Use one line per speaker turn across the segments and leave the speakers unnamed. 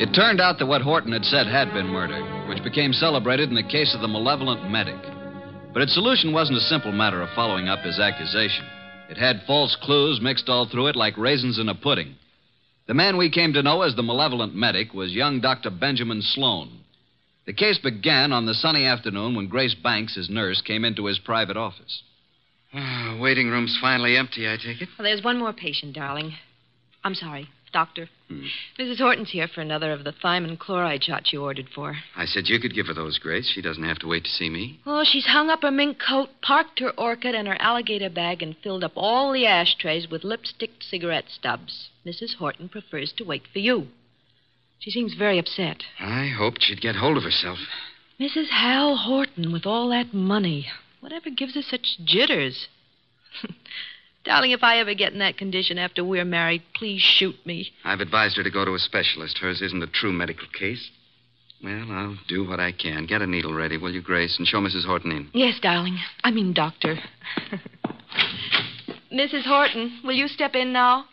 It turned out that what Horton had said had been murder, which became celebrated in the case of the malevolent medic. But its solution wasn't a simple matter of following up his accusation. It had false clues mixed all through it like raisins in a pudding. The man we came to know as the malevolent medic was young Dr. Benjamin Sloan. The case began on the sunny afternoon when Grace Banks, his nurse, came into his private office.
Waiting room's finally empty, I take it?
Well, there's one more patient, darling. I'm sorry, doctor. Mrs. Horton's here for another of the thiamine chloride shots you ordered for.
I said you could give her those, Grace. She doesn't have to wait to see me.
Oh, she's hung up her mink coat, parked her orchid and her alligator bag, and filled up all the ashtrays with lipstick cigarette stubs. Mrs. Horton prefers to wait for you. She seems very upset.
I hoped she'd get hold of herself.
Mrs. Hal Horton with all that money. Whatever gives her such jitters? Darling, if I ever get in that condition after we're married, please shoot me.
I've advised her to go to a specialist. Hers isn't a true medical case. Well, I'll do what I can. Get a needle ready, will you, Grace, and show Mrs. Horton in.
Yes, darling. I mean, doctor. Mrs. Horton, will you step in now?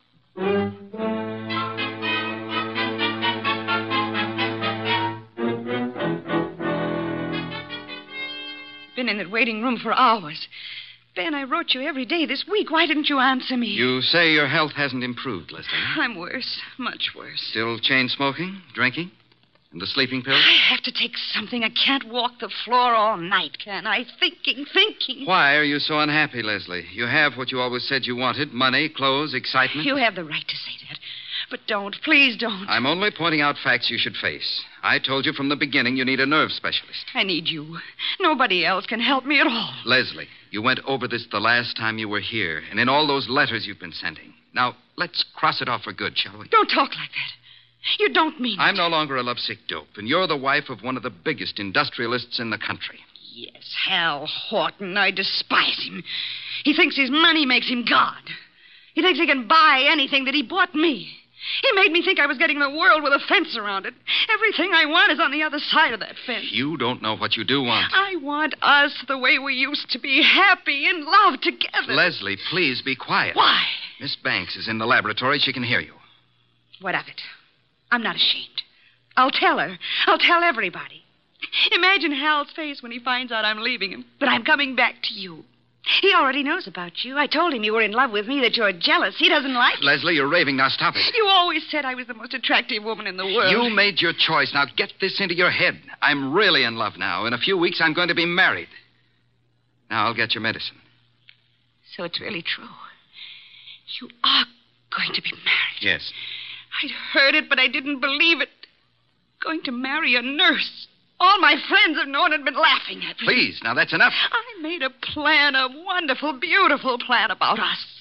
Been in that waiting room for hours. Ben, I wrote you every day this week. Why didn't you answer me?
You say your health hasn't improved, Leslie.
I'm worse. Much worse.
Still chain smoking, drinking, and the sleeping pills?
I have to take something. I can't walk the floor all night, can I? Thinking.
Why are you so unhappy, Leslie? You have what you always said you wanted. Money, clothes, excitement.
You have the right to say that. But don't. Please don't.
I'm only pointing out facts you should face. I told you from the beginning you need a nerve specialist.
I need you. Nobody else can help me at all.
Leslie, you went over this the last time you were here, and in all those letters you've been sending. Now, let's cross it off for good, shall we?
Don't talk like that. You don't mean it.
I'm no longer a lovesick dope, and you're the wife of one of the biggest industrialists in the country.
Yes, Hal Horton. I despise him. He thinks his money makes him God. He thinks he can buy anything that he bought me. He made me think I was getting the world with a fence around it. Everything I want is on the other side of that fence.
You don't know what you do want.
I want us the way we used to be, happy in love together.
Leslie, please be quiet.
Why?
Miss Banks is in the laboratory. She can hear you.
What of it? I'm not ashamed. I'll tell her. I'll tell everybody. Imagine Hal's face when he finds out I'm leaving him, but I'm coming back to you. He already knows about you. I told him you were in love with me, that you're jealous. He doesn't like it.
Leslie, you're raving. Now stop it.
You always said I was the most attractive woman in the world.
You made your choice. Now get this into your head. I'm really in love now. In a few weeks, I'm going to be married. Now I'll get your medicine.
So it's really true. You are going to be married.
Yes.
I'd heard it, but I didn't believe it. Going to marry a nurse. All my friends have known and been laughing at me.
Please, now that's enough.
I made a plan, a wonderful, beautiful plan about us.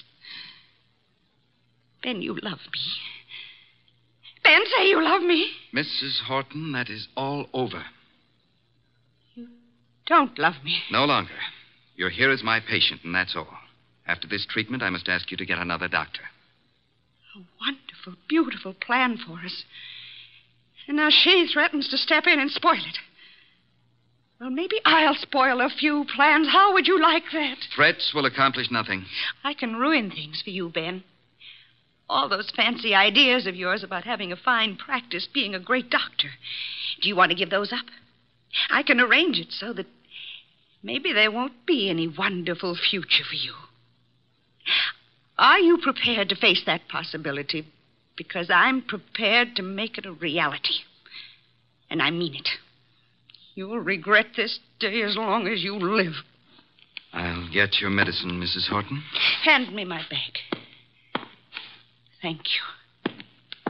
Ben, you love me. Ben, say you love me.
Mrs. Horton, that is all over.
You don't love me.
No longer. You're here as my patient, and that's all. After this treatment, I must ask you to get another doctor.
A wonderful, beautiful plan for us. And now she threatens to step in and spoil it. Well, maybe I'll spoil a few plans. How would you like that?
Threats will accomplish nothing.
I can ruin things for you, Ben. All those fancy ideas of yours about having a fine practice, being a great doctor. Do you want to give those up? I can arrange it so that maybe there won't be any wonderful future for you. Are you prepared to face that possibility? Because I'm prepared to make it a reality. And I mean it. You'll regret this day as long as you live.
I'll get your medicine, Mrs. Horton.
Hand me my bag. Thank you.